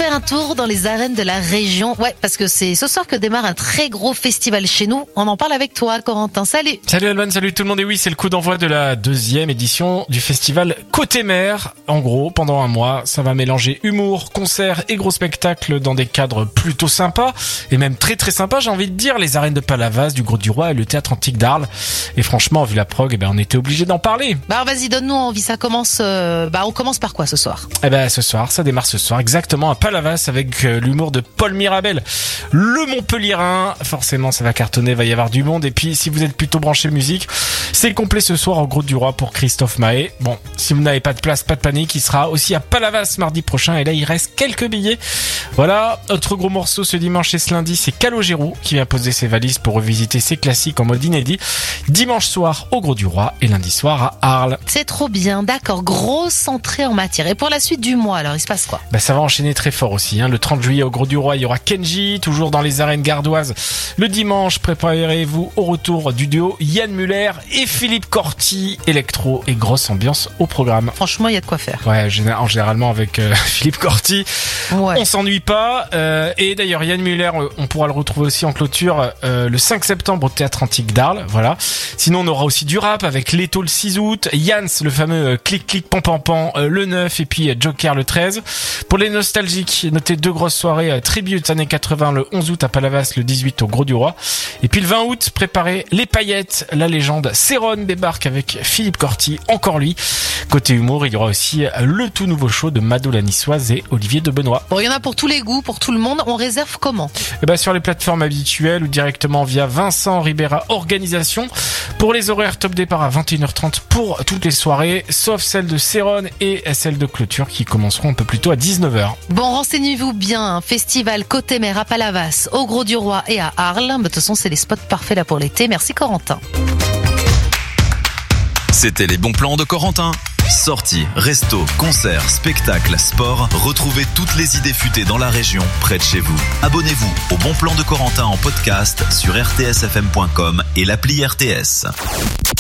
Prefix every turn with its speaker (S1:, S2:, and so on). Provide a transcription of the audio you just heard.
S1: faire un tour dans les arènes de la région. Ouais, parce que c'est ce soir que démarre un très gros festival chez nous. On en parle avec toi, Corentin. Salut.
S2: Salut Alban, salut tout le monde. Et oui, c'est le coup d'envoi de la 2e édition du festival Côté Mer. En gros, pendant un mois, ça va mélanger humour, concerts et gros spectacles dans des cadres plutôt sympas. Et même très très sympas, j'ai envie de dire. Les arènes de Palavas, du Grau-du-Roi et le théâtre antique d'Arles. Et franchement, vu la prog, on était obligé d'en parler.
S1: Bah vas-y, donne-nous envie. Ça commence. On commence par quoi ce soir?
S2: Ce soir, ça démarre ce soir exactement à Palavas avec l'humour de Paul Mirabel, le Montpellierin. Forcément, ça va cartonner, va y avoir du monde. Et puis, si vous êtes plutôt branché musique, c'est complet ce soir au Grau-du-Roi pour Christophe Mahé. Bon, si vous n'avez pas de place, pas de panique, il sera aussi à Palavas mardi prochain. Et là, il reste quelques billets. Voilà, autre gros morceau ce dimanche et ce lundi, c'est Calogero qui vient poser ses valises pour revisiter ses classiques en mode inédit. Dimanche soir au Grau-du-Roi et lundi soir à Arles.
S1: C'est trop bien, d'accord. Grosse entrée en matière. Et pour la suite du mois, alors, il se passe quoi?
S2: Ça va enchaîner très fort aussi. Le 30 juillet au Grau-du-Roi, il y aura Kenji, toujours dans les arènes gardoises. Le dimanche, préparez-vous au retour du duo Yann Muller et Philippe Corti. Électro et grosse ambiance au programme.
S1: Franchement, il y a de quoi faire.
S2: Ouais, généralement avec Philippe Corti, ouais. On s'ennuie pas. Et d'ailleurs, Yann Muller, on pourra le retrouver aussi en clôture le 5 septembre au théâtre antique d'Arles. Voilà. Sinon, on aura aussi du rap avec Leto le 6 août, Yans le fameux Clic Clic Pan Pan Pan le 9 et puis Joker le 13. Pour les nostalgiques, notez 2 grosses soirées tribute années 80 le 11 août à Palavas, le 18 au Grau-du-Roi. Et puis le 20 août, préparez les paillettes, la légende Céron débarque avec Philippe Corti, encore lui. Côté humour, il y aura aussi le tout nouveau show de Mado la Niçoise et Olivier de Benoît.
S1: Bon, il y en a pour tous les goûts, pour tout le monde. On réserve comment?
S2: Sur les plateformes habituelles ou directement via Vincent Ribera Organisation. Pour les horaires, top départ à 21h30 pour toutes les soirées, sauf celle de Céron et celle de clôture qui commenceront un peu plus tôt à 19h.
S1: Bon, renseignez-vous bien. Festival Côté Mer à Palavas, au Grau-du-Roi et à Arles. De toute façon, c'est les spots parfaits là pour l'été. Merci Corentin.
S3: C'était les bons plans de Corentin. Sorties, restos, concerts, spectacles, sport. Retrouvez toutes les idées futées dans la région, près de chez vous. Abonnez-vous au Bon Plan de Corentin en podcast sur rtsfm.com et l'appli RTS.